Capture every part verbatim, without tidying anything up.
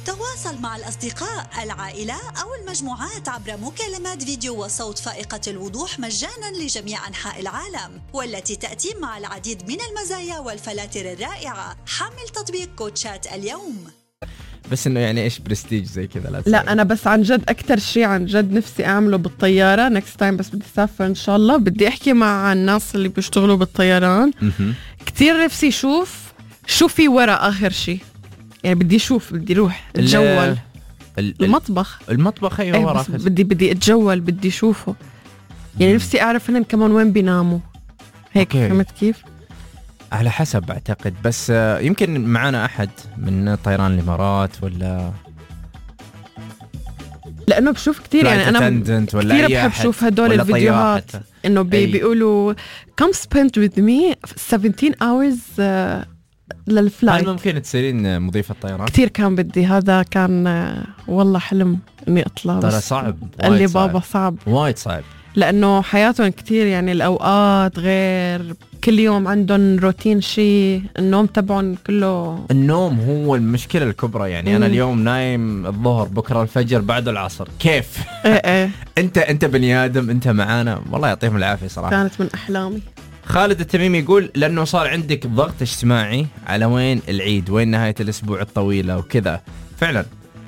تواصل مع الأصدقاء، العائلة أو المجموعات عبر مكالمات فيديو وصوت فائقة الوضوح مجانا لجميع أنحاء العالم، والتي تأتي مع العديد من المزايا والفلاتر الرائعة. حمل تطبيق كوتشات اليوم. بس انه يعني ايش برستيج زي كذا؟ لا, لا انا بس عن جد اكتر شيء عن جد نفسي اعمله بالطياره نكست تايم، بس بدي اسافر ان شاء الله، بدي احكي مع الناس اللي بيشتغلوا بالطيران. كتير نفسي اشوف شو في ورا اخر شيء، يعني بدي اشوف، بدي اروح اتجول المطبخ المطبخ ايوه ايه، ورا بدي بدي اتجول، بدي اشوفه يعني. نفسي اعرف هن كمان وين بيناموا هيك. فهمت كيف؟ على حسب أعتقد، بس يمكن معنا أحد من طيران الإمارات ولا، لأنه بشوف كتير يعني أنا كتير بحب شوف هدول الفيديوهات إنه بي بيقولوا come spend with me seventeen hours uh, للفلايت. هل ممكن تصيرين مضيفة طيران؟ كتير كان بدي، هذا كان uh, والله حلم إني أطلع، ترى صعب، قال لي بابا صعب وايد صعب، لأنه حياتهم كتير يعني الأوقات غير، كل يوم عندهم روتين شيء، النوم تبعهم كله. النوم هو المشكلة الكبرى يعني. مم. أنا اليوم نايم الظهر، بكرة الفجر، بعد العصر، كيف؟ إيه إيه. أنت أنت بني آدم، أنت معانا، والله يعطيهم العافية صراحة. كانت من أحلامي. خالد التميمي يقول لأنه صار عندك ضغط اجتماعي على وين العيد، وين نهاية الأسبوع الطويلة وكذا. فعلا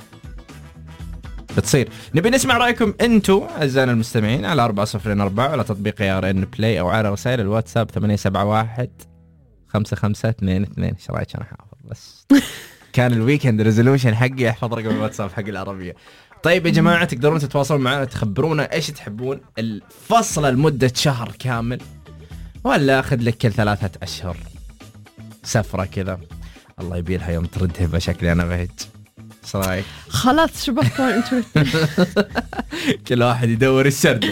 بتصير. نبي نسمع رأيكم أنتوا أعزائنا المستمعين على أربعة صفر أربعة على تطبيق آر إن بلاي، أو على رسائل الواتساب ثمانية سبعة واحد خمسة خمسة اثنين اثنين. إيش رأيك؟ أنا حافظ بس كان الويكند ريزولوشن حقي أحفظ رقم الواتساب حق العربية. طيب يا جماعة، تقدرون تتواصلون معنا، تخبرونا إيش تحبون، الفصل لمدة شهر كامل، ولا أخذ لك كل ثلاثة أشهر سفرة كذا؟ الله يبيلها يوم تردها بشكل أنا بهج. صرايك خلاص شبهكم انتوا كل واحد يدور السرد.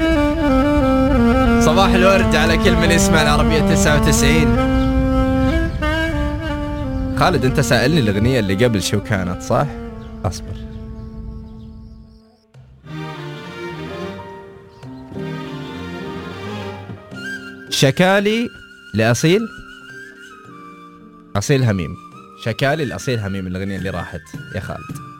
صباح الورد على كل من يسمع العربية تسعة وتسعين. خالد انت سألني الأغنية اللي قبل شو كانت صح؟ أصبر. شكالي لأصيل أصيل هميم، شكالي الأصيل هميم، الأغنية اللي راحت يا خالد.